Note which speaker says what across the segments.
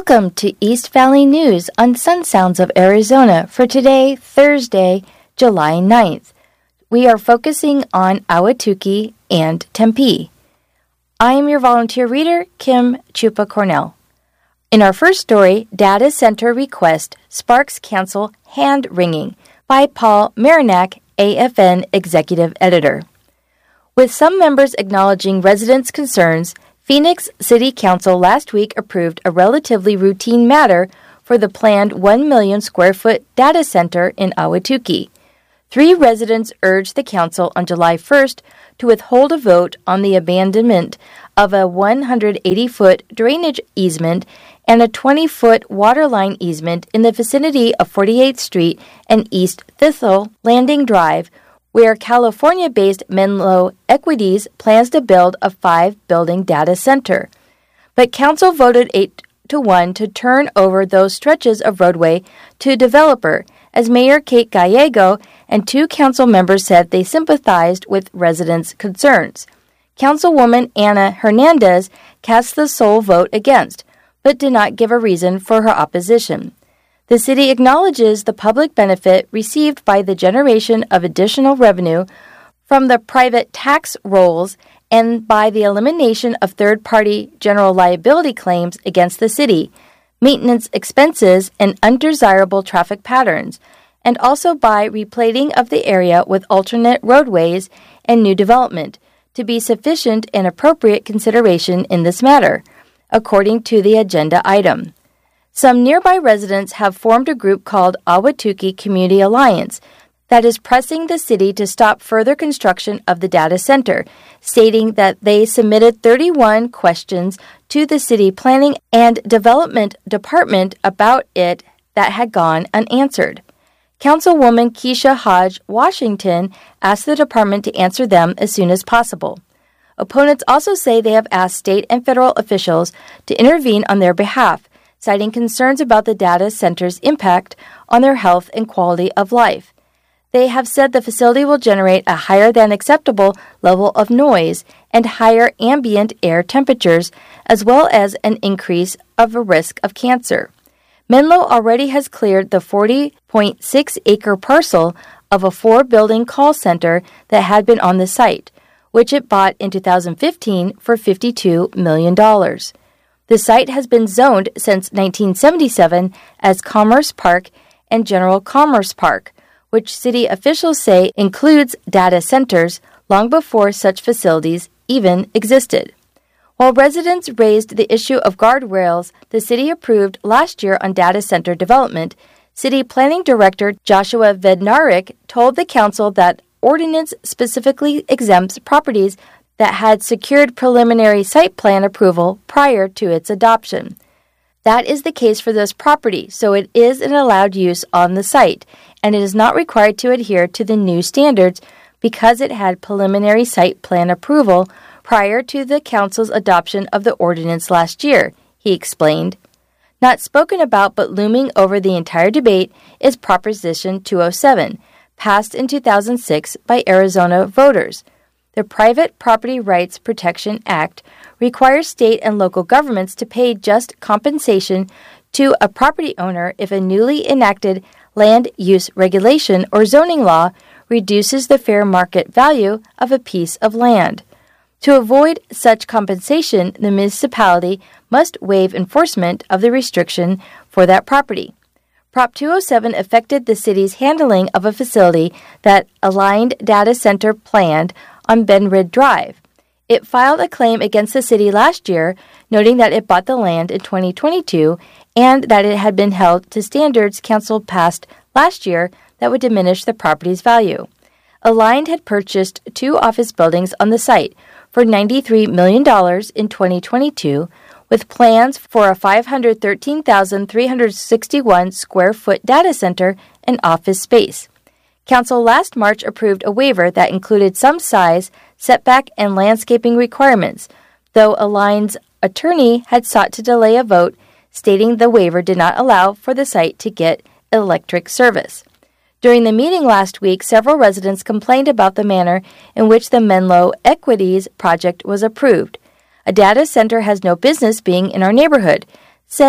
Speaker 1: Welcome to East Valley News on Sun Sounds of Arizona for today, Thursday, July 9th. We are focusing on Ahwatukee and Tempe. I am your volunteer reader, Kim Chupa Cornell. In our first story, Data Center Request Sparks Cancel Hand-Wringing by Paul Marinac, AFN Executive Editor. With some members acknowledging residents' concerns, Phoenix City Council last week approved a relatively routine matter for the planned 1 million square foot data center in Ahwatukee. 3 residents urged the council on July 1st to withhold a vote on the abandonment of a 180-foot drainage easement and a 20-foot waterline easement in the vicinity of 48th Street and East Thistle Landing Drive, where California-based Menlo Equities plans to build a 5-building data center. But council voted 8-1 to turn over those stretches of roadway to a developer, as Mayor Kate Gallego and 2 council members said they sympathized with residents' concerns. Councilwoman Ana Hernandez cast the sole vote against, but did not give a reason for her opposition. The city acknowledges the public benefit received by the generation of additional revenue from the private tax rolls and by the elimination of third-party general liability claims against the city, maintenance expenses, and undesirable traffic patterns, and also by replating of the area with alternate roadways and new development to be sufficient and appropriate consideration in this matter, according to the agenda item. Some nearby residents have formed a group called Ahwatukee Community Alliance that is pressing the city to stop further construction of the data center, stating that they submitted 31 questions to the City Planning and Development Department about it that had gone unanswered. Councilwoman Keisha Hodge Washington asked the department to answer them as soon as possible. Opponents also say they have asked state and federal officials to intervene on their behalf, citing concerns about the data center's impact on their health and quality of life. They have said the facility will generate a higher than acceptable level of noise and higher ambient air temperatures, as well as an increase of a risk of cancer. Menlo already has cleared the 40.6-acre parcel of a 4-building call center that had been on the site, which it bought in 2015 for $52 million. The site has been zoned since 1977 as Commerce Park and General Commerce Park, which city officials say includes data centers long before such facilities even existed. While residents raised the issue of guardrails the city approved last year on data center development, City Planning Director Joshua Vednarik told the council that ordinance specifically exempts properties that had secured preliminary site plan approval prior to its adoption. That is the case for this property, so it is an allowed use on the site, and it is not required to adhere to the new standards because it had preliminary site plan approval prior to the council's adoption of the ordinance last year, he explained. Not spoken about but looming over the entire debate is Proposition 207, passed in 2006 by Arizona voters. The Private Property Rights Protection Act requires state and local governments to pay just compensation to a property owner if a newly enacted land use regulation or zoning law reduces the fair market value of a piece of land. To avoid such compensation, the municipality must waive enforcement of the restriction for that property. Prop 207 affected the city's handling of a facility that Aligned Data Center planned on Benrid Drive. It filed a claim against the city last year, noting that it bought the land in 2022 and that it had been held to standards council passed last year that would diminish the property's value. Aligned had purchased 2 office buildings on the site for $93 million in 2022, with plans for a 513,361 square foot data center and office space. Council last March approved a waiver that included some size, setback, and landscaping requirements, though Aligned's attorney had sought to delay a vote, stating the waiver did not allow for the site to get electric service. During the meeting last week, several residents complained about the manner in which the Menlo Equities project was approved. A data center has no business being in our neighborhood, said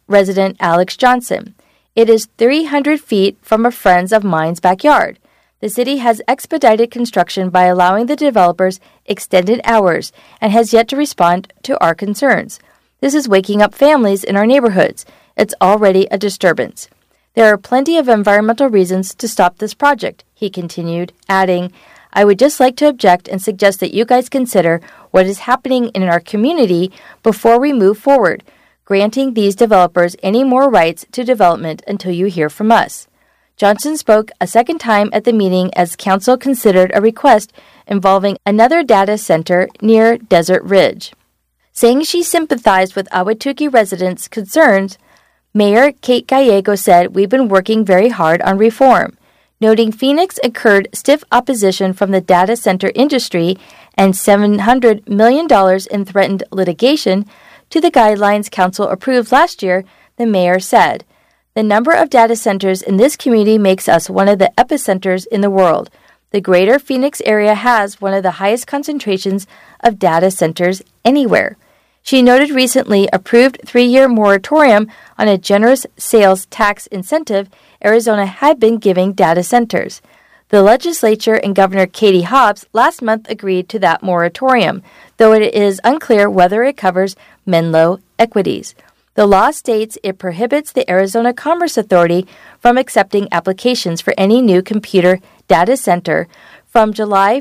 Speaker 1: resident Alex Johnson. It is 300 feet from a friend of mine's backyard. The city has expedited construction by allowing the developers extended hours and has yet to respond to our concerns. This is waking up families in our neighborhoods. It's already a disturbance. There are plenty of environmental reasons to stop this project, he continued, adding, I would just like to object and suggest that you guys consider what is happening in our community before we move forward, granting these developers any more rights to development until you hear from us. Johnson spoke a second time at the meeting as council considered a request involving another data center near Desert Ridge. Saying she sympathized with Ahwatukee residents' concerns, Mayor Kate Gallego said, We've been working very hard on reform, noting Phoenix incurred stiff opposition from the data center industry and $700 million in threatened litigation to the guidelines council approved last year. The mayor said, The number of data centers in this community makes us one of the epicenters in the world. The greater Phoenix area has one of the highest concentrations of data centers anywhere. She noted recently approved 3-year moratorium on a generous sales tax incentive Arizona had been giving data centers. The legislature and Governor Katie Hobbs last month agreed to that moratorium, though it is unclear whether it covers Menlo equities. The law states it prohibits the Arizona Commerce Authority from accepting applications for any new computer data center from July 1,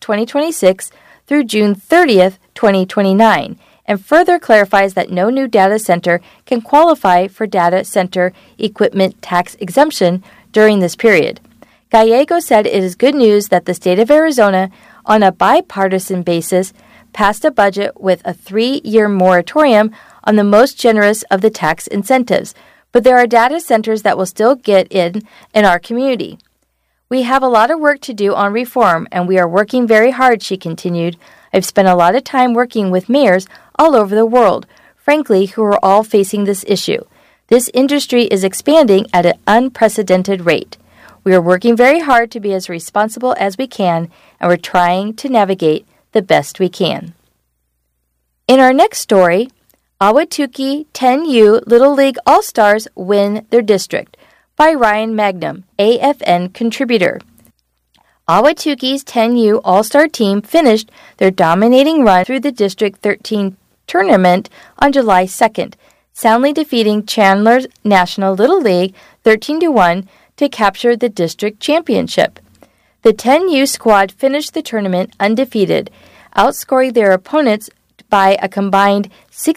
Speaker 1: 2026 through June 30, 2029, and further clarifies that no new data center can qualify for data center equipment tax exemption during this period. Gallego said it is good news that the state of Arizona, on a bipartisan basis, passed a budget with a 3-year moratorium on the most generous of the tax incentives, but there are data centers that will still get in our community. We have a lot of work to do on reform, and we are working very hard, she continued. I've spent a lot of time working with mayors all over the world, frankly, who are all facing this issue. This industry is expanding at an unprecedented rate. We are working very hard to be as responsible as we can, and we're trying to navigate the best we can. In our next story, Ahwatukee 10U Little League All-Stars win their district by Ryan Magnum, AFN contributor. Ahwatukee's 10U All-Star team finished their dominating run through the District 13 tournament on July 2nd, soundly defeating Chandler's National Little League 13-1 to capture the district championship. The 10U squad finished the tournament undefeated, outscoring their opponents by a combined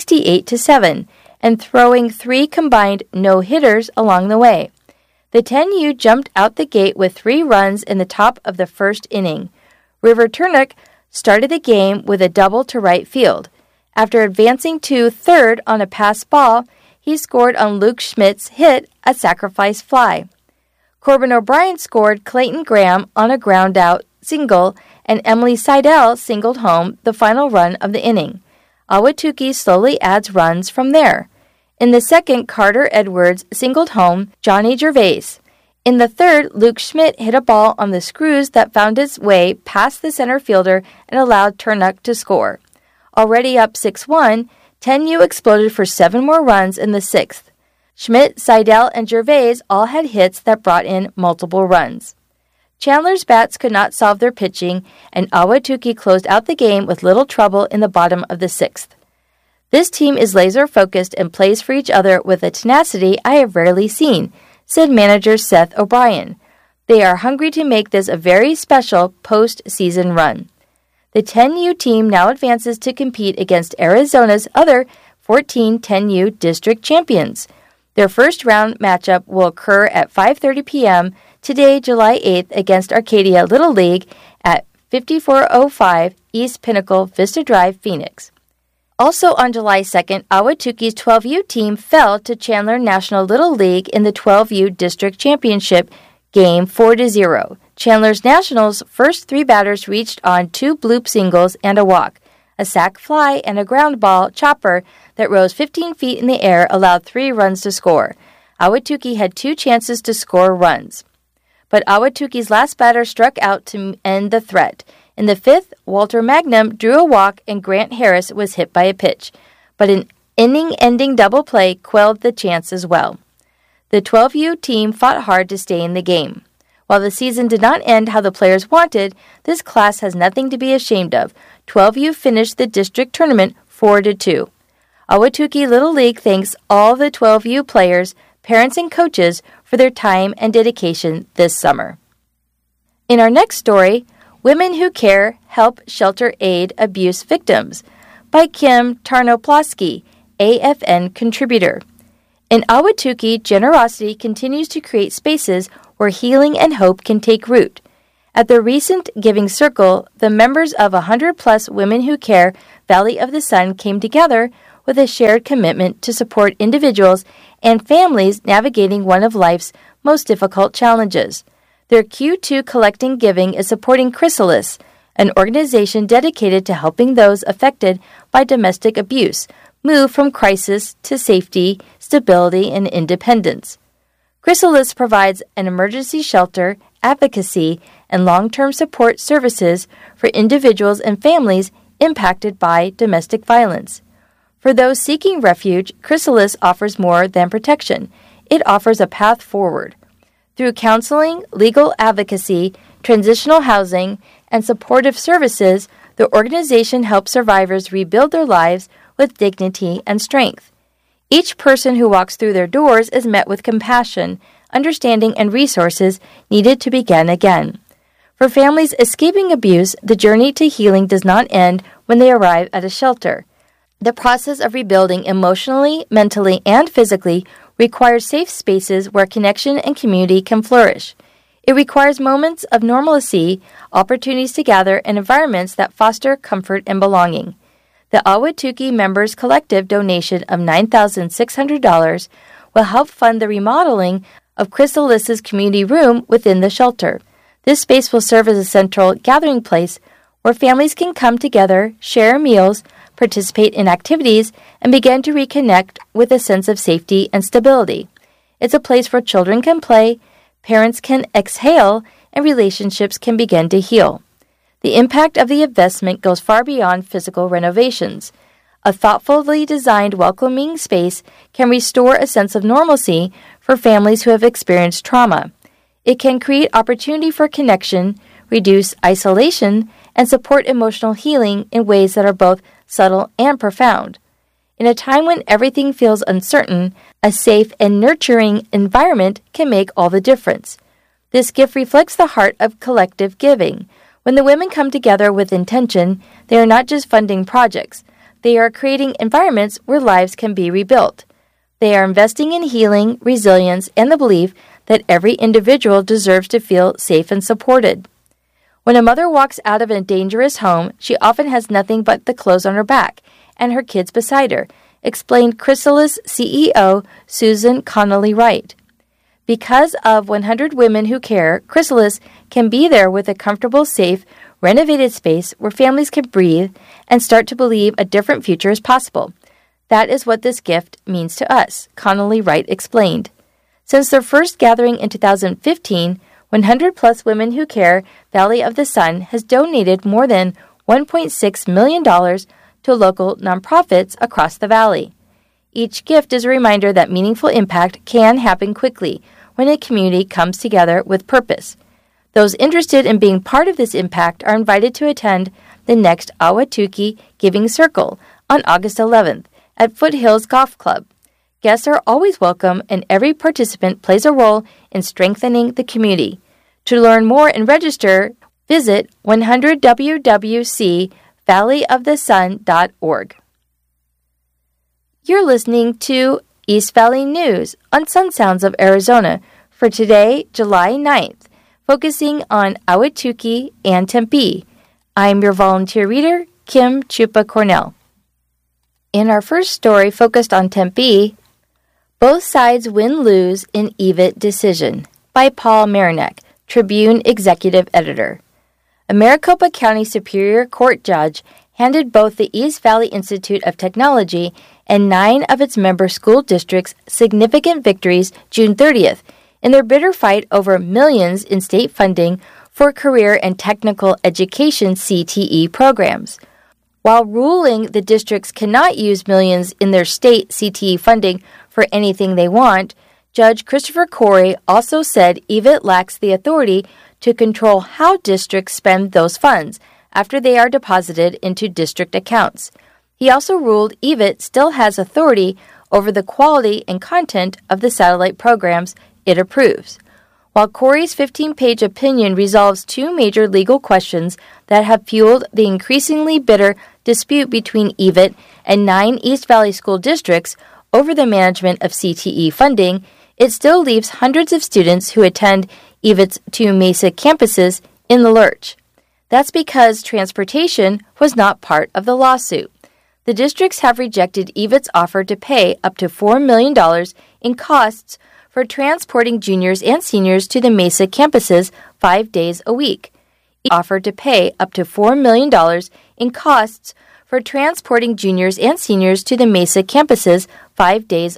Speaker 1: 68-7 and throwing 3 combined no-hitters along the way. The 10U jumped out the gate with 3 runs in the top of the first inning. River Turnock started the game with a double to right field. After advancing to third on a pass ball, he scored on Luke Schmidt's hit, a sacrifice fly. Corbin O'Brien scored Clayton Graham on a ground-out single, and Emily Seidel singled home the final run of the inning. Ahwatukee slowly adds runs from there. In the second, Carter Edwards singled home Johnny Gervais. In the third, Luke Schmidt hit a ball on the screws that found its way past the center fielder and allowed Turnock to score. Already up 6-1, 10U exploded for 7 more runs in the 6th. Schmidt, Seidel, and Gervais all had hits that brought in multiple runs. Chandler's bats could not solve their pitching, and Ahwatukee closed out the game with little trouble in the bottom of the 6th. This team is laser-focused and plays for each other with a tenacity I have rarely seen, said manager Seth O'Brien. They are hungry to make this a very special post-season run. The 10U team now advances to compete against Arizona's other 14 10U district champions. Their first-round matchup will occur at 5:30 p.m. today, July 8th, against Arcadia Little League at 5405 East Pinnacle Vista Drive, Phoenix. Also on July 2nd, Ahwatukee's 12U team fell to Chandler National Little League in the 12U District Championship game 4-0. Chandler's Nationals' first 3 batters reached on 2 bloop singles and a walk. A sac fly and a ground ball chopper that rose 15 feet in the air allowed 3 runs to score. Ahwatukee had 2 chances to score runs, but Ahwatukee's last batter struck out to end the threat. In the 5th, Walter Magnum drew a walk and Grant Harris was hit by a pitch. But an Inning-ending double play quelled the chance as well. The 12U team fought hard to stay in the game. While the season did not end how the players wanted, this class has nothing to be ashamed of. 12U finished the district tournament 4-2. Ahwatukee Little League thanks all the 12U players, parents, and coaches for their time and dedication this summer. In our next story, Women Who Care Help Shelter Aid Abuse Victims by Kim Tarnoplosky, AFN contributor. In Ahwatukee, generosity continues to create spaces where healing and hope can take root. At the recent Giving Circle, the members of 100-plus Women Who Care Valley of the Sun came together with a shared commitment to support individuals and families navigating one of life's most difficult challenges. Their Q2 Collecting Giving is supporting Chrysalis, an organization dedicated to helping those affected by domestic abuse move from crisis to safety, stability, and independence. Chrysalis provides an emergency shelter, advocacy, and long-term support services for individuals and families impacted by domestic violence. For those seeking refuge, Chrysalis offers more than protection. It offers a path forward. Through counseling, legal advocacy, transitional housing, and supportive services, the organization helps survivors rebuild their lives with dignity and strength. Each person who walks through their doors is met with compassion, understanding, and resources needed to begin again. For families escaping abuse, the journey to healing does not end when they arrive at a shelter. The process of rebuilding emotionally, mentally, and physically requires safe spaces where connection and community can flourish. It requires moments of normalcy, opportunities to gather, and environments that foster comfort and belonging. The Ahwatukee Members Collective donation of $9,600 will help fund the remodeling of Chrysalis's community room within the shelter. This space will serve as a central gathering place where families can come together, share meals, participate in activities, and begin to reconnect with a sense of safety and stability. It's a place where children can play, parents can exhale, and relationships can begin to heal. The impact of the investment goes far beyond physical renovations. A thoughtfully designed, welcoming space can restore a sense of normalcy for families who have experienced trauma. It can create opportunity for connection, reduce isolation, and support emotional healing in ways that are both subtle and profound. In a time when everything feels uncertain, a safe and nurturing environment can make all the difference. This gift reflects the heart of collective giving. When the women come together with intention, they are not just funding projects. They are creating environments where lives can be rebuilt. They are investing in healing, resilience, and the belief that every individual deserves to feel safe and supported. When a mother walks out of a dangerous home, she often has nothing but the clothes on her back and her kids beside her, explained Chrysalis CEO Susan Connolly Wright. Because of 100 Women Who Care, Chrysalis can be there with a comfortable, safe, renovated space where families can breathe and start to believe a different future is possible. That is what this gift means to us, Connolly Wright explained. Since their first gathering in 2015, 100-plus Women Who Care Valley of the Sun has donated more than $1.6 million to local nonprofits across the valley. Each gift is a reminder that meaningful impact can happen quickly when a community comes together with purpose. Those interested in being part of this impact are invited to attend the next Ahwatukee Giving Circle on August 11th at Foothills Golf Club. Guests are always welcome, and every participant plays a role in strengthening the community. To learn more and register, visit 100wwc.valleyofthesun.org. You're listening to East Valley News on Sun Sounds of Arizona for today, July 9th, focusing on Ahwatukee and Tempe. I'm your volunteer reader, Kim Chupa Cornell. In our first story focused on Tempe, Both Sides Win-Lose in EVIT Decision by Paul Marinak, Tribune Executive Editor. A Maricopa County Superior Court judge handed both the East Valley Institute of Technology and 9 of its member school districts significant victories June 30th in their bitter fight over millions in state funding for career and technical education CTE programs. While ruling the districts cannot use millions in their state CTE funding for anything they want, Judge Christopher Corey also said EVIT lacks the authority to control how districts spend those funds after they are deposited into district accounts. He also ruled EVIT still has authority over the quality and content of the satellite programs it approves. While Corey's 15-page opinion resolves two major legal questions that have fueled the increasingly bitter dispute between EVIT and 9 East Valley school districts over the management of CTE funding, it still leaves hundreds of students who attend EVIT's 2 Mesa campuses in the lurch. That's because transportation was not part of the lawsuit. The districts have rejected EVIT's offer to pay up to $4 million in costs for transporting juniors and seniors to the Mesa campuses 5 days a week. Offered to pay up to $4 million in costs for transporting juniors and seniors to the Mesa campuses 5 days